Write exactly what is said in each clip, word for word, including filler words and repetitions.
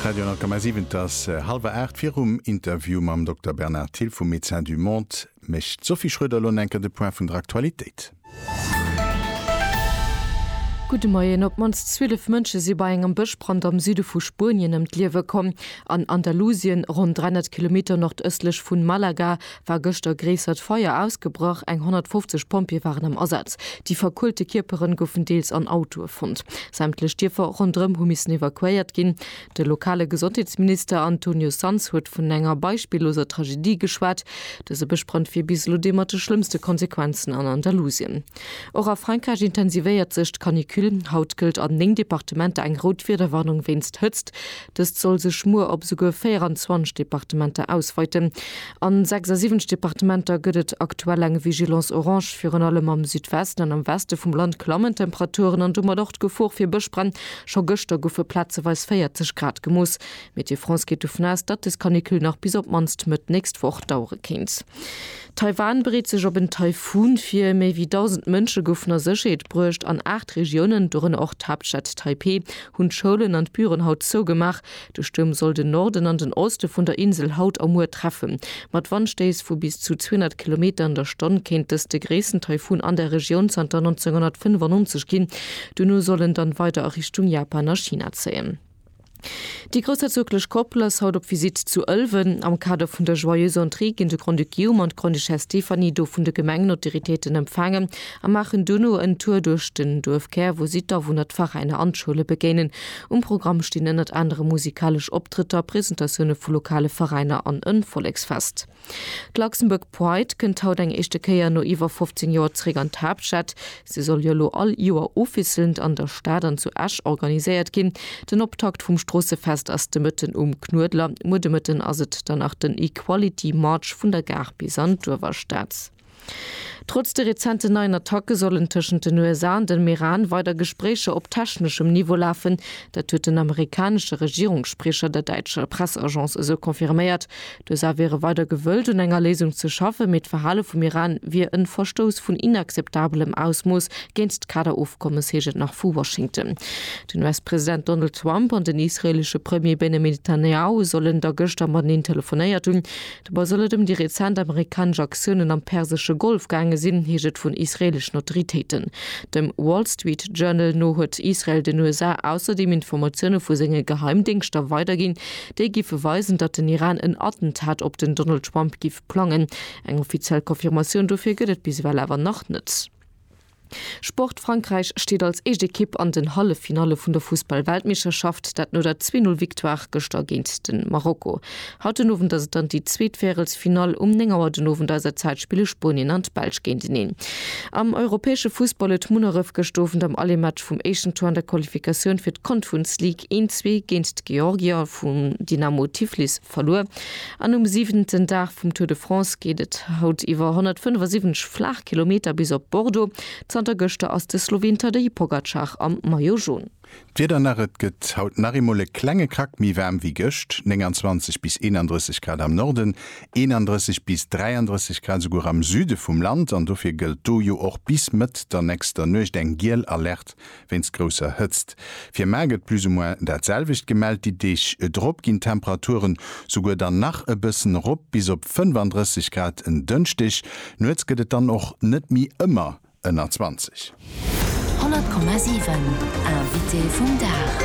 Radio neuf Komma sieben das äh, halbe acht vier um Interview mam Doktor Bernard Thiel vom Médecin du Monde mecht Sophie Schröder lo enke de Point vun der Aktualität. Gute Morgen, ob mans zwölf Mënsche sie bei engem Bëchbrand am Süde vu Spurien em Liewe kom. An Andalusien, rund dreihundert Kilometer nordöstlich vun Malaga, war gëster gräsert Feuer ausgebrach, eng hundertfünfzig Pompier waren am Ersatz. Die verkulte Kiperen goufen deels an Auto fund. Sämtle Stierfer rundrem humissen evakuiert gin. Der lokale Gesundheitsminister Antonio Sanz huet vun enger beispielloser Tragedie geschwat. Dese Bëchbrand fir bislo demmerte schlimmste Konsequenzen an Andalusien. Auch a Frankreich intensiviert sich Kanikül. Haut gilt an den Departemente eng Rotfirderwarnung wennst hëtzt. Das soll se schmur op sogar vierundzwanzig Departemente ausweiten. An sechsundsiebzig Departementer gëtt aktuell eng Vigilance Orange für allem am Südwesten an am Weste vom Land Klammentemperaturen an dummer dort Gefor fir Bëchbrand scho gëster goufe Platze weis vierzig Grad gemus. Mit die France geht davon aus, dat es Kanikül nach bis op manst mit nächst woch daure kennt. Taiwan berät sich op een Taifun fir méi wie tausend Mënsche goufner Sicherheit brucht an acht Regionen durin auch Hauptstadt Taipei hun Schulen an Büren haut zogemacht. Der Sturm soll den Norden an den Osten von der Insel Haut Amur treffen. Mat Wandsteis vu bis zu zweihundert Kilometern der Stunde kennt es de größten Taifun an der Region seit neunzehnhundertfünfundneunzig gehen. Du nur sollen dann weiter auch Richtung Japan nach China zählen. Die größte zyklisch Kopplers haut op Visit zu Ölwen am Kader vun der Joyeuse Intrigue in de Grande Guillaume und Grande Stephanie do vun de Gemengenautoritäten empfangen am machen duno en Tour durch den Dorfkehr, wo sie da hundertfach eine Anschule begenen. Um Programm stehen net andere musikalisch Optritter, Präsentationen vu lokale Vereine an en Volksfest. Luxemburg Pride könnt haut eng echte Keier no iwwer fünfzehn Jahre Trägern Tabstadt. Sie soll jolo all Joer offiziell an der Stadt an zu Asch organisiert gin. Den Optakt vom Strassefest as de Mëtten um Knudler, Mudemëtten aset danach den Equality March vun der Gar bis an Doverstaats. Trotz der rezente neuen Attacke sollen zwischen den U S A und dem Iran weiter Gespräche op technischem Niveau laufen. Dat hue den amerikanische Regierungssprecher der deutsche Presseagence so konfirmiert. Das wäre weiter gewollt und enger Lesung zu schaffen mit Verhalle vom Iran wie ein Verstoß von inakzeptablem Ausmus genst Kaderaufkommens nach vor Washington. Den U S-Präsident Donald Trump und den israelische Premier Benjamin Netanyahu sollen da gestern mal telefoniert tun. Dabei solle dem die rezente amerikanische Aktionen am Persische Golf gange sinn heget vun israelischen Autoritäten. Dem Wall Street Journal no huet Israel den U S A außerdem Informationen vu senge Geheimdienster weitergin, déi gi verweisen, dat den Iran en Attentat op den Donald Trump gif plangen. Eng offiziell Konfirmation dofir gëtt biswell awer noch net. Sport Frankreich steht als echte Kipp an den Hallefinale vun der Fußball-Weltmeisterschaft, dat nur der zwei null Viktoire gestagent den Marokko. Haute nowen dat dann die Zweetfäelsfinal um Nengauer den nowen der Zeitspiele Spanien an Belsch gehen den. Am europäische Fußball et Muneref gestofen am Allematch vom Asian Tour an der Qualifikation fir d Conference League eins zwei genst Georgia vum Dynamo Tiflis verlor. An um siebenten Tag vom Tour de France gehtt haut iwwer hundertfünfundsiebzig Flachkilometer bis op Bordeaux. Gëchte aus de Slowenter de Pogacar am Majojon. Wieder narret gëtt haut Narimole klenge krack mi wärm wie gëcht, neunundzwanzig bis einunddreißig Grad am Norden, einunddreißig bis dreiunddreißig Grad sogar am Süde vom Land, an dofir gëlt do jo och bis mit der nächster Nøcht eng Giel alert, wenns grosser hëtzt. Fir Mäget plus ou moins dat selwicht gemeldt, die deich e Drop gin Temperaturen sogar dann nach e bëssen Rupp bis op fünfunddreißig Grad en dënchtich, nuets gëtt dann och net mi ëmmer zwanzig. hundert Komma sieben Invité vum Dach.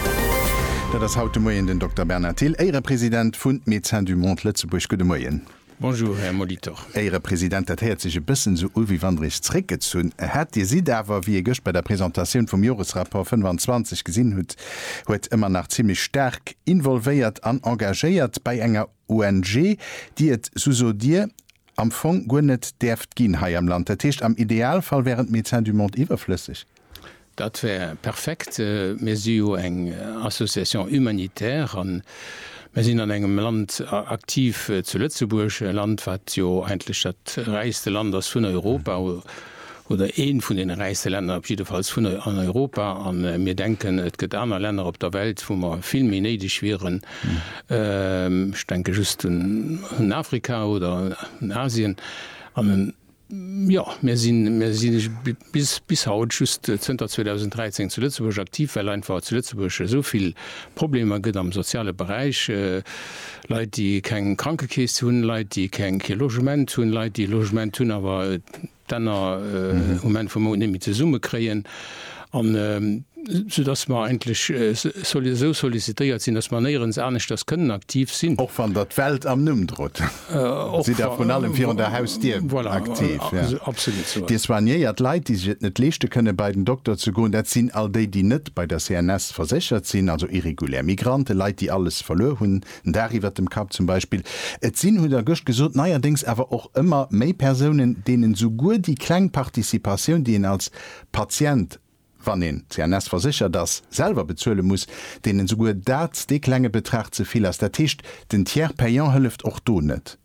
Da das haute Moien den Doktor Bernard Thiel, Eire Präsident vun Médecin du Monde Lettzeburg. Gute Moien. Bonjour, Herr Molitor. Eire Präsident dat hört sich e bisssen so ul wie wandrich zricke zun. Hat Dir sie dawer wie ihr gëcht bei der Präsentation vom Jahresrapport fünfundzwanzig gesinn huet, huet immer nach ziemlich stark involvéiert an engagéiert bei enger O N G, die et so so dir am Fong gonnet derft gin hai am Land. Der Techt am Idealfall wären Médecin du Monde iwwerflüssig. Dat wär perfekt äh, mesure eng Association humanitaire an wir sind an engem Land aktiv äh, zu Lützeburg, Land wat jo eigentlich dat reichste Land aus vun Europa mhm. oder een vun den reichste Länder op jedenfalls vun an Europa an äh, mir denken et get aner Länder op der Welt, wo man viel menedig wären mhm. ähm, ich denke just in, in Afrika oder in Asien an Ja, wir sind, wir sind bis, bis haut just zweitausenddreizehn zu Lützeburg aktiv, weil einfach zu Lützeburg so viel Probleme gibt am sozialen Bereich. Äh, Leute, die kein Krankenkäse tun, Leute, die kein Logement tun, Leute, die Logement tun, aber dann äh, mhm. Moment vom Moment zu Summe kriegen. Und, ähm, so dass man eigentlich äh, so sollicitiert sind, dass man nirgends ernst das können aktiv sind. Auch von der Welt am Nummdrot. Äh, Sie da von allem für der Haustier voilà, aktiv. Äh, ja. Absolut so. Das waren ja Leute, die sich nicht leisten können, bei den Doktor zu gehen. Das sind all die, die nicht bei der C N S versichert sind, also irregulär Migranten, Leute, die alles verloren haben. Dari wird im Kap zum Beispiel. Es sind heute gesagt, neuerdings aber auch immer mehr Personen, denen so gut die Kleinpartizipation, die ihnen als Patient wann den C N S versichert das selber bezöle muss, denen so gut dat de klenge Betracht zu viel als der Tisch den Tier Payant hilft auch du net.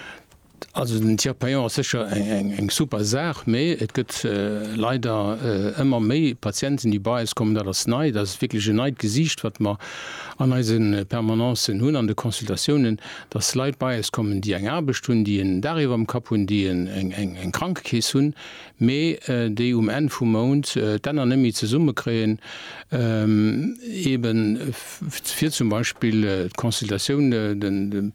Also den Tierpaion sicher eng eng eng super Sach méi et gëtt äh, leider äh, immer méi Patienten, die bei es kommen da das nei, das wirklich neid gesicht, wat man an eisen Permanenzen hunn an de Konsultationen, das Leiit bei es kommen, die eng Erbestun, die en darüber am Kap hun, die eng eng eng Krankkees hunn, méi äh, déi um en vum Mount äh, dann an nemmi ze Summe kreen, ähm, eben fir zum Beispiel äh, Konsultationen äh, den, den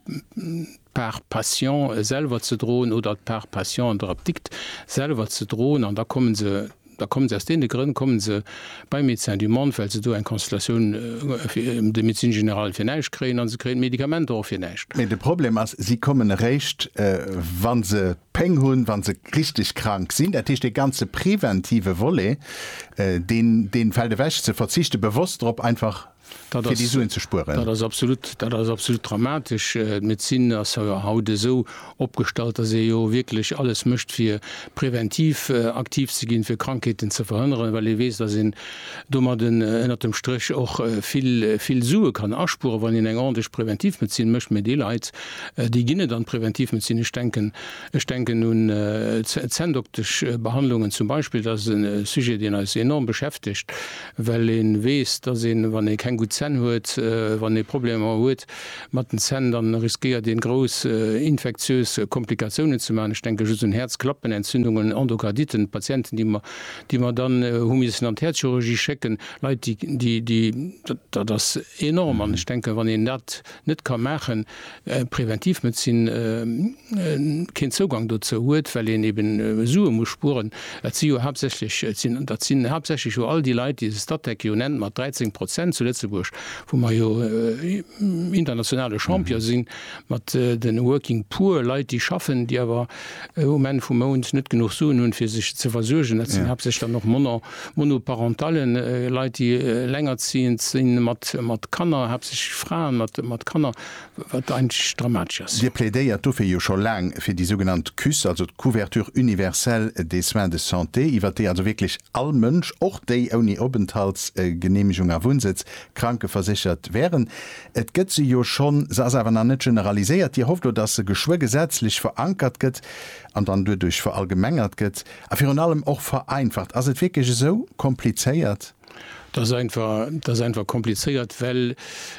per Patient selber zu drohen oder per Patient der Abdikt selber zu drohen, und da kommen sie da kommen sie aus den Gründen kommen sie bei Medizin du Monde, weil sie do eine Konstellation äh, de Medizin general für neisch kriegen, und sie kriegen Medikamente auch für neisch. Das Problem ist, sie kommen recht, äh, wann sie Peng hun, wann sie richtig krank sind. Das ist die ganze präventive Wolle, äh, den, den Fall der Wäsche zu verzichten, bewusst darauf einfach Da das, zu spuren. Das ist absolut, das ist absolut dramatisch. Äh, mit Sinn, dass er heute so abgestellt, dass er ja wirklich alles möchte, für präventiv äh, aktiv zu gehen, für Krankheiten zu verhindern, weil ich weiß, dass in dummer den äh, dem Strich auch äh, viel viel Suche kann ausspuren, wenn ich ordentlich präventiv mitziehen möchte mit die Leute, äh, die gehen dann präventiv mitziehen. Ich denke, ich denke nun äh, zahndoktische Behandlungen zum Beispiel, das ist ein äh, Sujet, den uns enorm beschäftigt, weil ich weiß, dass ich, wenn ich kein gut Zahn huet, äh, wann e Probleme huet, mat den Zahn dann riskiert den gros äh, infektiös Komplikationen zu machen. Ich denke un Herzklappen, Entzündungen, Endokarditen, Patienten, die man, die man dann äh, humisen an Herzchirurgie checken, Leute, die, die, die da, das enorm an. Ich denke, wann en dat net kann machen, äh, präventiv mit sinn äh, äh, kein Zugang dazu huet, weil en eben äh, Sue muss spuren. Erzie hauptsächlich dat sind hauptsächlich wo all die Leute, die Stadtdeck nennt mat dreizehn Prozent zu Lützeburg, wo man jo äh, internationale Champion sinn, mat äh, den Working Poor Leute, die schaffen, die aber äh, moment vum Mount net genug so nun fir sich zu versurgen. Ja. Hab sich dann noch mono, monoparentalen äh, Leute, die äh, länger ziehen sinn mat mat Kanner, hab sich Frauen mat mat Kanner, wat ein dramatisch. Wir plädeiert dofir jo schon lang fir die sogenannte K U S, also Couverture universelle des soins de santé, iwwer de also wirklich all Mënsch och déi oni Aufenthaltsgenehmigung äh, erwunsitz Kranke versichert wären. Et gëtt se jo schon sawer net generalisiert. Di hofft, dat se geschwo gesetzlich verankert gëtt an dann du durch verallgemengert gëtt, a fir an allem auch vereinfacht. As et wirklich so kompliziert? Das ist einfach, das ist einfach kompliziert, weil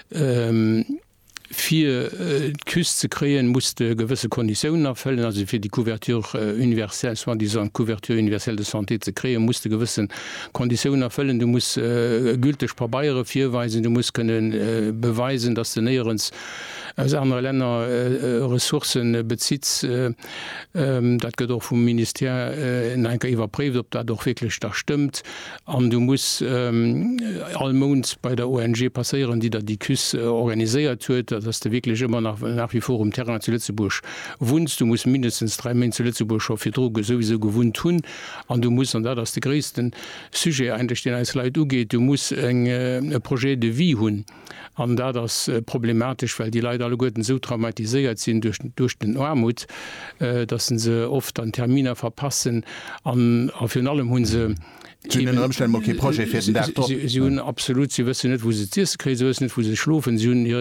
ähm vier äh, Küste kreen musste gewisse Konditionen erfüllen, also für die Couverture äh, universelle, zwar diese Couverture universelle de santé zu kreen, musste gewissen Konditionen erfüllen. Du musst äh, gültig paar Bayer vierweisen, du musst können äh, beweisen, dass du näherens aus anderen Ländern äh, Ressourcen äh, bezieht. Äh, äh, das geht auch vom Minister äh, in einer überprüft, ob das doch wirklich da stimmt. Und du musst äh, allmonds bei der O N G passieren, die da die Küste äh, organisiert hat, dass du wirklich immer nach, nach wie vor im Terrain zu Lützeburg wohnst. Du musst mindestens drei Monate zu Lützeburg schon für Droge sowieso gewohnt tun. Und du musst, und da das der größte Sujet eigentlich, den als Leute geht, du musst ein, ein Projekt de vie haben. Und da das äh, problematisch, weil die Leute alle Guten so traumatisiert sind durch, durch den Armut, äh, dass sie oft an Termine verpassen. Und auf jeden allem haben sie absolut sie wissen nicht wo sie nicht wo sie schlufen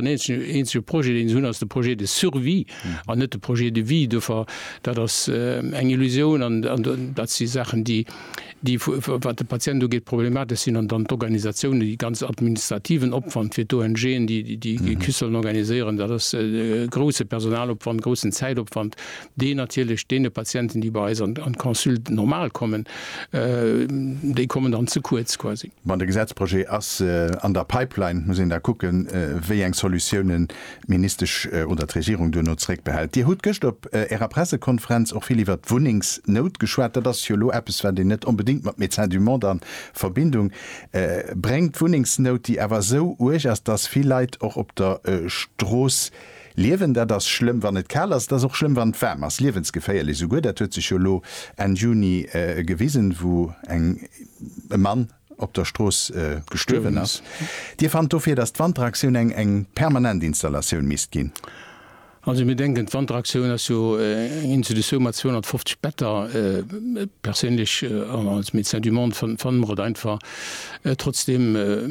sie Projekt den aus dem Projekt de survie an mhm. net de Projekt de vie de da das äh, eng Illusion an, an dat sie Sachen die die wat de Patient geht problematisch sind an dann Organisationen die ganz administrativen Opwand für O N G die die, die mhm. Küsseln organisieren da das äh, große Personalopwand großen Zeitopwand die natürlich den Patienten die bei an, an Konsult normal kommen äh, die kommen dann zu kurz quasi man der Gesetzprojekt as äh, an der Pipeline muss da gucken äh, wie eng Solutionen ministerisch äh, oder Regierung du nurreck behält die hut gest op äh, ihrer Pressekonferenz auch viel wird Wohningsnot geschwert das Jolo App es werden nicht unbedingt mit Médecins du Monde an Verbindung äh, bringt Wohningsnot die aber so urch als das viel Leid auch op der äh, Stroß Lewen der das schlimm war net Kerl das auch schlimm waren ferm als lebensgefährlich so gut der tö sich Jolo en Juni äh, gewesen wo eng Mann op der Stroß äh, gestürwen ass. Dir fand dofir dat Wandtraktion eng eng permanent Installation mist gin. Also mir denken Wandtraktion as so äh, Institution mat zweihundertfünfzig Better äh, persönlich äh, als Médecins du Monde von, von einfach äh, trotzdem äh,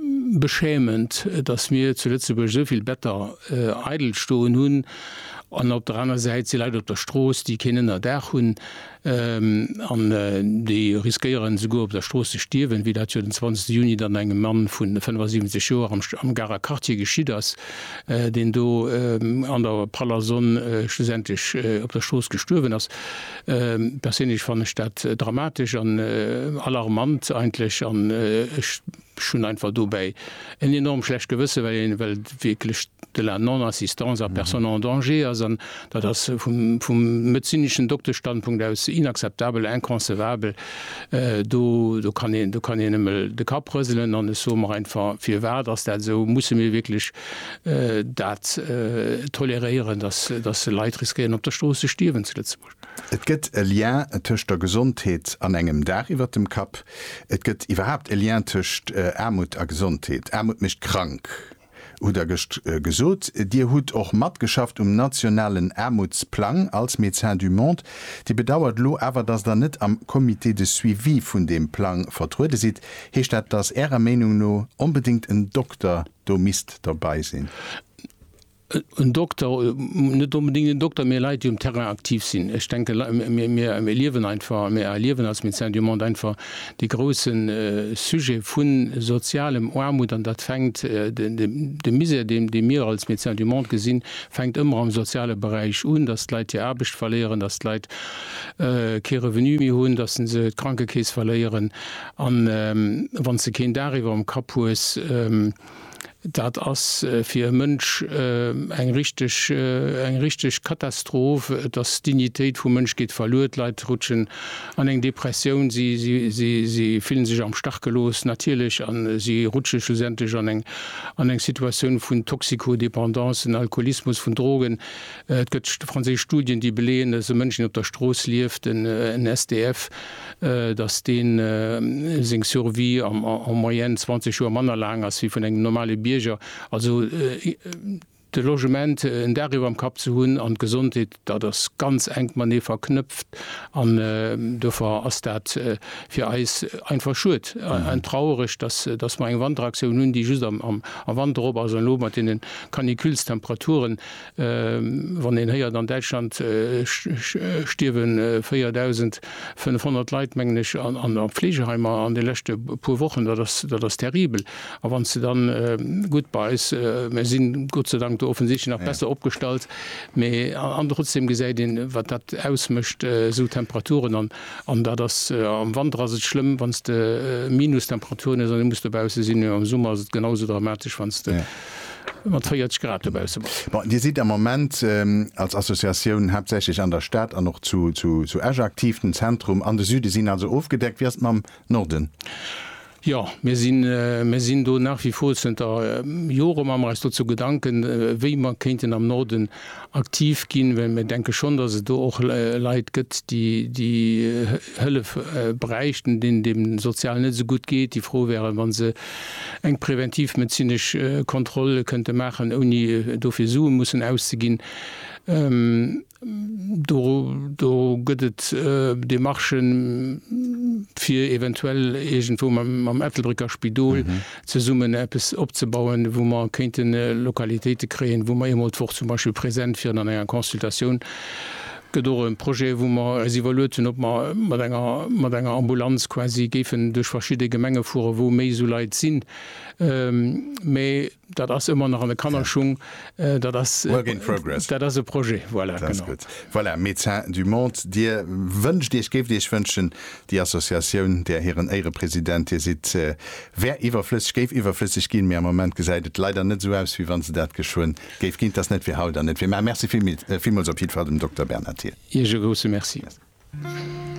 beschämend, dass mir zuletzt über soviel Better äh, Eidelsto nun an op der anderen Seite sie leider op der Stroß die kennen er der hun ähm, an äh, die riskieren sogar op der Straße stirwen wie dat den zwanzigsten Juni dann engem Mann vun fünfundsiebzig Jahren am, am Gara Quartier geschieht das äh, den du äh, an der Palason äh, schlussendlich äh, op der Stroß gestorben ist äh, persönlich fand ich Stadt äh, dramatisch an äh, alarmant eigentlich an äh, schon einfach dabei ein enorm schlecht gewisse weil weil wirklich de la non-assistance à personne en danger also da das vom, vom medizinischen Doktorstandpunkt aus inakzeptabel inkoncevabel äh, du du kann ich, du kann de Kapröselen an so einfach viel wert dass der so muss mir wirklich äh, dat äh, tolerieren dass das Leid riskieren auf der Straße stirben zuletzt. Et gëtt e Lien tëcht der Gesundheet an engem Dach iwwer dem Kap. Et gëtt iwwerhaft e Lien tëcht Ärmut a Gesundheet. Ärmut mischt krank oder äh, gesot. Dir hut och mat geschafft um nationalen Ärmutsplan als Médecins du Monde. Die bedauert lo awer dats da net am Komitee de Suivi vun dem Plan vertruede sieht, hecht dat dass Ärer Menung no unbedingt en Doktor do Mist dabei sinn. Ein Doktor net unbedingt den Doktor mir leid die um Terrain aktiv sind. Ich denke mir erleben einfach mehr erleben als mit du Monde einfach die großen äh, Sujet von sozialem Armut an dat fängt äh, de, de, de Mise dem die mir als Médecins du Monde gesinn fängt immer am soziale Bereich un das Leid die Erbicht verlieren das Leid äh, Revenu hun dass sie Krankekäse verlieren an ähm, wann sie kind darüber am Kapus ähm, dat ass äh, fir Mënsch äh, eng richtig äh, eng richtig Katastrophe, dass Dignität vu Mënsch geht verloret, Leiit rutschen an eng Depression, sie, sie, sie, sie fühlen sich am Stachgelos natürlich an sie rutschen schlussendlich an eng an eng Situation vun Toxikodependance, Alkoholismus von Drogen. Et äh, gëtt französische Studien, die beleen, dass Mënschen op der Stroß lief, den äh, S D F, äh, dass den äh, sing Survie am, am Moyen zwanzig Uhr Manner lang als wie vun eng normale Bier. Also äh, de Logement en äh, darüber am Kap zu hunn an Gesundheit, da das ganz eng man ne verknüpft an äh, dofer as dat äh, fir Eis einfach schuld. Mhm. Ein traurig, dass, dass man eng Wandtraktion nun die just am, am, am Wandrob as Lo mat in den Kanikülstemperaturen äh, wann den heier an Deutschland äh, stirwen äh, viertausendfünfhundert Leitmänglisch an, an der Pflegeheimer an de lechte pur Wochen, da das, da das terribel. Aber wann ze dann äh, gut bei is äh, sinn Gott sei Dank offensichtlich noch ja. besser opgestalt an trotzdem gesäit wat dat ausmcht äh, so Temperaturen an an da das äh, am Wandra se schlimm wann de äh, Minustemperaturen is muss dabei sinn am Summer genauso dramatisch wann de Di sieht am moment ähm, als Assoziation hauptsächlich an der Stadt an noch zu, zu, zu aktiven Zentrum an der Süde sind also aufgedeckt wie am Norden. Ja, wir sind, äh, wir sind do nach wie vor sind da äh, Jore man als dazu Gedanken, äh, wie man könnte am Norden aktiv gehen, wenn wir denke schon, dass es da auch äh, Leute gibt, die die äh, Hölle äh, bereichten, denen dem sozial nicht so gut geht, die froh wären, wenn sie eng präventivmedizinische äh, Kontrolle könnte machen, ohne äh, dafür suchen müssen auszugehen. Ähm, do, do gëtt äh, de Marchen fir eventuell egent wo man am Ethelbricker Spidol mhm. ze summen Appes opbauen, wo man kenten äh, Lokalitéite kreen, wo man immer vor zum Beispiel präsent fir an enger Konsultation. Gedor ein Projekt, wo man evaluieren, ob man mat enger mat enger Ambulanz quasi gefen durch verschiedene Gemenge fuhr, wo méi so leit sinn. Ähm, méi dat ass immer noch an der Kannerchung äh, dat das e Projekt voilà, voilà, Médecin du Monde Dir wëncht Dich geef Dich wënschen die Assoziun der Herren Eire Präsident Di si äh, wer iwwerflüssig géif iwwerflüssig gin mir moment gesäidet leider net so auss wie wann se dat geschwoen géif kind das net wie haut net wie Merc vielmals op dem Doktor Bernhard hier. Je grosse Merci.